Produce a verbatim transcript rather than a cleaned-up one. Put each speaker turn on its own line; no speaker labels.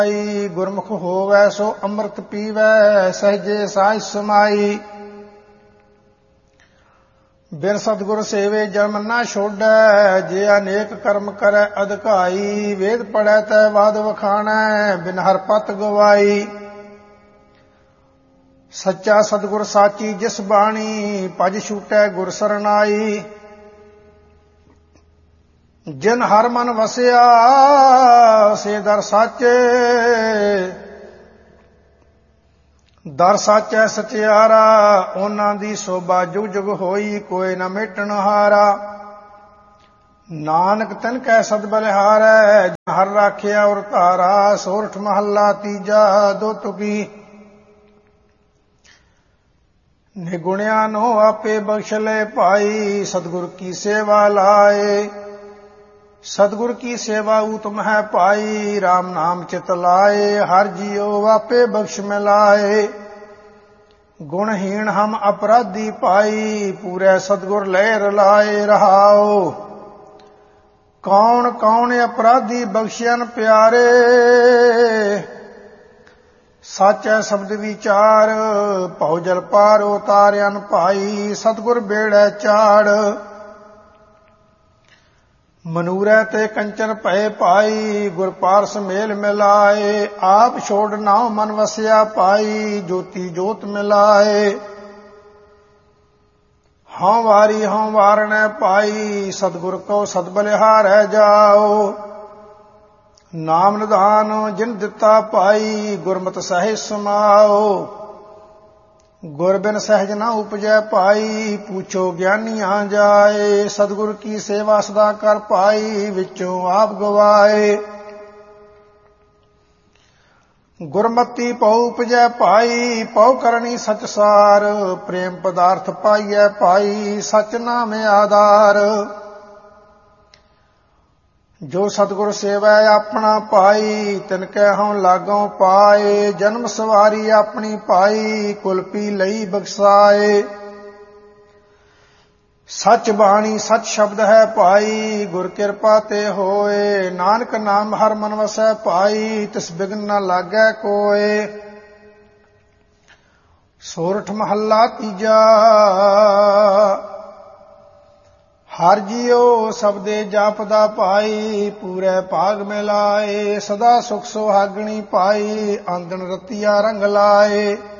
ਗੁਰਮੁਖ ਹੋਵੈ ਸੋ ਅੰਮ੍ਰਿਤ ਪੀਵੈ ਸਹਿਜੇ ਸਾਝ ਸਮਾਈ। ਬਿਨ ਸਤਿਗੁਰ ਸੇਵੇ ਜਨਮ ਨਾ ਛੋੜੈ ਜੇ ਅਨੇਕ ਕਰਮ ਕਰੈ ਅਧਿਕਾਈ। ਵੇਦ ਪੜੈ ਤੈ ਬਾਦ ਵਖਾਣੈ ਬਿਨ ਹਰਿ ਪਤ ਗਵਾਈ। ਸੱਚਾ ਸਤਿਗੁਰ ਸਾਚੀ ਜਿਸ ਬਾਣੀ ਭਜ ਛੂਟੈ ਗੁਰ ਸਰਨਾਈ। ਜਿਨ ਹਰ ਮਨ ਵਸਿਆ ਸੇ ਦਰ ਸਾਚੇ ਦਰ ਸਾਚੈ ਸਚਿਆਰਾ। ਉਹਨਾਂ ਦੀ ਸੋਭਾ ਜੁਗ ਜੁਗ ਹੋਈ ਕੋਈ ਨ ਮੇਟਣ ਹਾਰਾ। ਨਾਨਕ ਤਿਨ ਕੈ ਸਦ ਬਲਿਹਾਰੈ ਹਰ ਰਾਖਿਆ ਔਰ ਧਾਰਾ। ਸੋਰਠ ਮਹੱਲਾ ਤੀਜਾ ਦੋ ਤੁਕੀ। ਨਿਗੁਣਿਆ ਨੋ ਆਪੇ ਬਖਸ਼ ਲੈ ਭਾਈ ਸਤਿਗੁਰ ਕੀ ਸੇਵਾ ਲਾਏ। ਸਤਿਗੁਰ ਕੀ ਸੇਵਾ ਊਤਮ ਹੈ ਭਾਈ ਰਾਮ ਨਾਮ ਚਿਤ ਲਾਏ। ਹਰ ਜੀਉ ਆਪੇ ਬਖਸ਼ ਮਿਲਾਏ ਗੁਣਹੀਣ ਹਮ ਅਪਰਾਧੀ ਪਾਈ। ਪੂਰੇ ਸਤਿਗੁਰ ਲੈ ਰਲਾਏ ਰਹਾਓ। ਕੌਣ ਕੌਣ ਅਪਰਾਧੀ ਬਖਸ਼ਿਆਨ ਪਿਆਰੇ। ਸਾਚੈ ਸ਼ਬਦ ਵਿਚਾਰ ਭਉ ਜਲ ਪਾਰ ਉਤਾਰਿਆਨ ਭਾਈ। ਸਤਿਗੁਰ ਬੇੜੈ ਚਾੜ ਮਨੂਰੈ ਤੇ ਕੰਚਨ ਭਏ ਭਾਈ। ਗੁਰ ਪਾਰਸ ਮੇਲ ਮਿਲਾਏ ਆਪ ਛੋੜ ਨਾਉ ਮਨ ਵਸਿਆ ਭਾਈ। ਜੋਤੀ ਜੋਤ ਮਿਲਾਏ ਹਉ ਵਾਰੀ ਹਉ ਵਾਰਣੈ ਭਾਈ। ਸਤਿਗੁਰ ਕੋ ਸਦ ਬਲਿਹਾਰੈ ਜਾਓ। ਨਾਮ ਨਿਧਾਨ ਜਿਨ ਦਿੱਤਾ ਭਾਈ ਗੁਰਮਤਿ ਸਹਿਜ ਸਮਾਓ। ਗੁਰ ਬਿਨ ਸਹਿਜ ਨਾ ਉਪਜੈ ਭਾਈ ਪੁੱਛੋ ਗਿਆਨੀਆਂ ਜਾਏ। ਸਤਿਗੁਰ ਕੀ ਸੇਵਾ ਸਦਾ ਕਰ ਭਾਈ ਵਿੱਚੋਂ ਆਪ ਗਵਾਏ। ਗੁਰਮਤੀ ਪਉ ਉਪਜੈ ਭਾਈ ਪਉ ਕਰਨੀ ਸਚ ਸਾਰ। ਪ੍ਰੇਮ ਪਦਾਰਥ ਪਾਈਐ ਭਾਈ ਸਚ ਨਾਮ ਆਧਾਰ। ਜੋ ਸਤਿਗੁਰ ਸੇਵੈ ਆਪਣਾ ਭਾਈ ਤਿਨ ਕੈ ਹਉ ਲਾਗੋਂ ਪਾਏ। ਜਨਮ ਸਵਾਰੀ ਆਪਣੀ ਭਾਈ ਕੁਲ ਪੀ ਲਈ ਬਖਸਾਏ। ਸਚ ਬਾਣੀ ਸਚ ਸ਼ਬਦ ਹੈ ਭਾਈ ਗੁਰ ਕਿਰਪਾ ਤੇ ਹੋਏ। ਨਾਨਕ ਨਾਮ ਹਰ ਮਨ ਵਸੈ ਭਾਈ ਤਿਸ ਬਿਗਨ ਨ ਲਾਗੈ ਕੋਏ। ਸੋਰਠ ਮਹੱਲਾ ਤੀਜਾ। ਹਰ ਜੀਉ ਸਬਦੇ ਜਾਪਦਾ ਭਾਈ ਪੂਰੇ ਭਾਗ ਮਿਲਾਏ। ਸਦਾ ਸੁਖ ਸੁਹਾਗਣੀ ਪਾਈ ਆਂਦਣ ਰਤੀਆ ਰੰਗ ਲਾਏ।